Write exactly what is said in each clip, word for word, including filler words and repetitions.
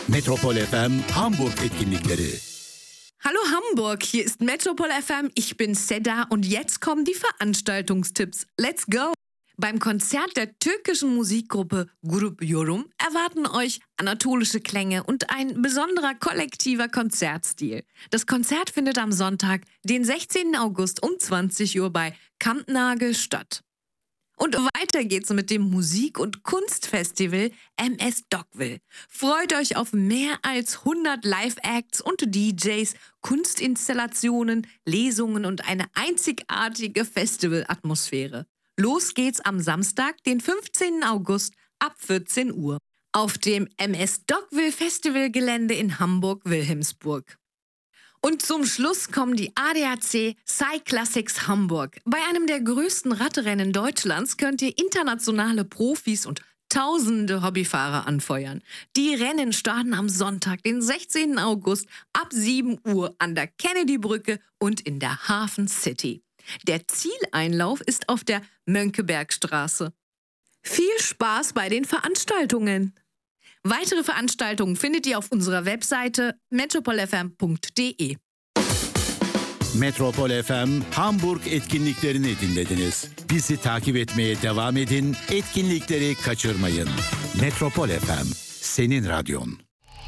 Metropol F M Hamburg etkinlikleri. Hallo Hamburg, hier ist Metropol F M, ich bin Seda und jetzt kommen die Veranstaltungstipps. Let's go! Beim Konzert der türkischen Musikgruppe Grup Yorum erwarten euch anatolische Klänge und ein besonderer kollektiver Konzertstil. Das Konzert findet am Sonntag, den sechzehnten August um zwanzig Uhr bei Kampnagel statt. Und weiter geht's mit dem Musik- und Kunstfestival M S Dogville. Freut euch auf mehr als hundert Live-Acts und D Js, Kunstinstallationen, Lesungen und eine einzigartige Festivalatmosphäre. Los geht's am Samstag, den fünfzehnten August ab vierzehn Uhr auf dem M S Dogville Festivalgelände in Hamburg-Wilhelmsburg. Und zum Schluss kommen die A D A C Cyclassics Hamburg. Bei einem der größten Radrennen Deutschlands könnt ihr internationale Profis und tausende Hobbyfahrer anfeuern. Die Rennen starten am Sonntag, den sechzehnten August ab sieben Uhr an der Kennedy-Brücke und in der Hafen City. Der Zieleinlauf ist auf der Mönckebergstraße. Viel Spaß bei den Veranstaltungen! Weitere Veranstaltungen findet ihr auf unserer Webseite metropol f m punkt d e. Metropol F M Hamburg etkinliklerini dinlediniz. Bizi takip etmeye devam edin, etkinlikleri kaçırmayın. Metropol F M, senin radyon.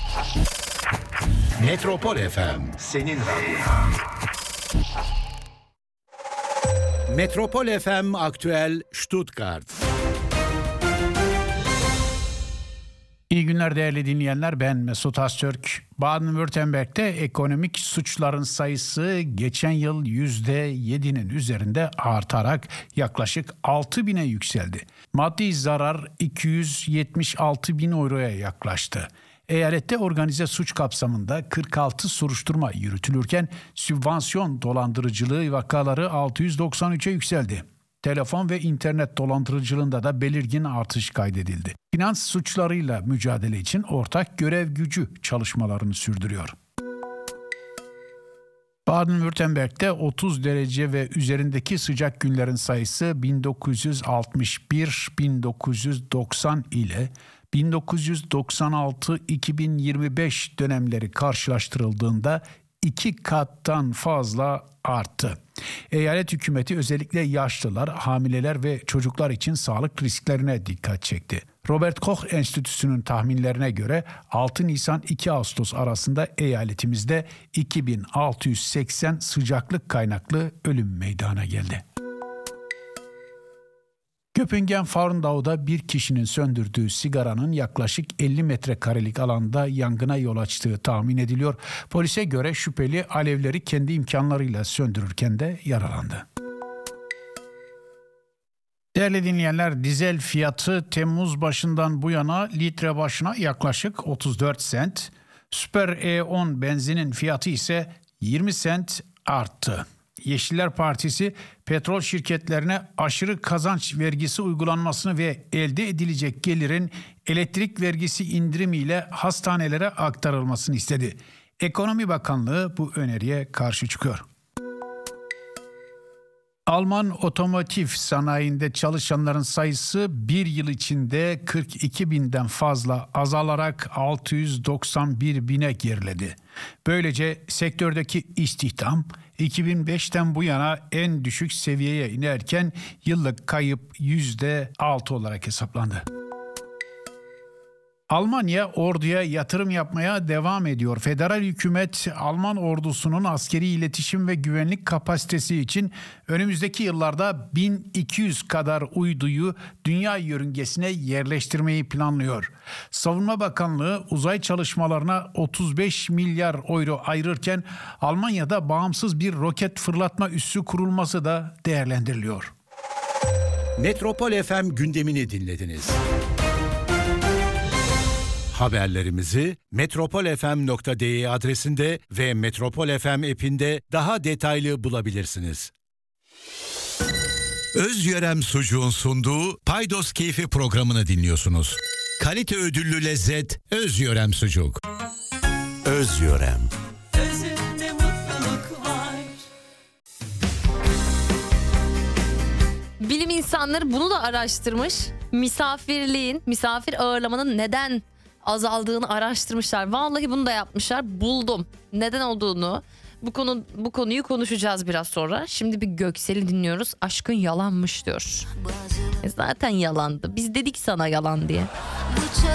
Metropol F M, senin radyon. Metropol F M Aktüel Stuttgart. İyi günler değerli dinleyenler, ben Mesut Öztürk. Baden-Württemberg'de ekonomik suçların sayısı geçen yıl yüzde yedinin üzerinde artarak yaklaşık altı bine yükseldi. Maddi zarar iki yüz yetmiş altı bin euroya yaklaştı. Eyalette organize suç kapsamında kırk altı soruşturma yürütülürken sübvansiyon dolandırıcılığı vakaları altı yüz doksan üçe yükseldi. Telefon ve internet dolandırıcılığında da belirgin artış kaydedildi. Finans suçlarıyla mücadele için ortak görev gücü çalışmalarını sürdürüyor. Baden-Württemberg'de otuz derece ve üzerindeki sıcak günlerin sayısı bin dokuz yüz altmış bir - bin dokuz yüz doksan ile bin dokuz yüz doksan altı - iki bin yirmi beş dönemleri karşılaştırıldığında iki kattan fazla arttı. Eyalet hükümeti özellikle yaşlılar, hamileler ve çocuklar için sağlık risklerine dikkat çekti. Robert Koch Enstitüsü'nün tahminlerine göre altı Nisan - iki Ağustos arasında eyaletimizde iki bin altı yüz seksen sıcaklık kaynaklı ölüm meydana geldi. Köpingen-Farndau'da bir kişinin söndürdüğü sigaranın yaklaşık elli metrekarelik alanda yangına yol açtığı tahmin ediliyor. Polise göre şüpheli alevleri kendi imkanlarıyla söndürürken de yaralandı. Değerli dinleyenler, dizel fiyatı Temmuz başından bu yana litre başına yaklaşık otuz dört sent, Süper E on benzinin fiyatı ise yirmi sent arttı. Yeşiller Partisi petrol şirketlerine aşırı kazanç vergisi uygulanmasını ve elde edilecek gelirin elektrik vergisi indirimiyle hastanelere aktarılmasını istedi. Ekonomi Bakanlığı bu öneriye karşı çıkıyor. Alman otomotiv sanayinde çalışanların sayısı bir yıl içinde kırk iki binden fazla azalarak altı yüz doksan bir bine geriledi. Böylece sektördeki istihdam iki bin beşten bu yana en düşük seviyeye inerken yıllık kayıp yüzde altı olarak hesaplandı. Almanya orduya yatırım yapmaya devam ediyor. Federal hükümet Alman ordusunun askeri iletişim ve güvenlik kapasitesi için önümüzdeki yıllarda bin iki yüz kadar uyduyu dünya yörüngesine yerleştirmeyi planlıyor. Savunma Bakanlığı uzay çalışmalarına otuz beş milyar euro ayırırken Almanya'da bağımsız bir roket fırlatma üssü kurulması da değerlendiriliyor. Metropol F M gündemini dinlediniz. Haberlerimizi metropol f m nokta d e adresinde ve Metropol F M app'inde daha detaylı bulabilirsiniz. Özyörem Sucuğun sunduğu Paydos Keyfi programını dinliyorsunuz. Kalite ödüllü lezzet Özyörem Sucuk. Özyörem. Özünde mutluluk var. Bilim insanları bunu da araştırmış. Misafirliğin, misafir ağırlamanın neden azaldığını araştırmışlar. Vallahi bunu da yapmışlar. Buldum. Neden olduğunu. Bu konu bu konuyu konuşacağız biraz sonra. Şimdi bir Göksel'i dinliyoruz. Aşkın yalanmış diyor. E zaten yalandı. Biz dedik sana yalan diye.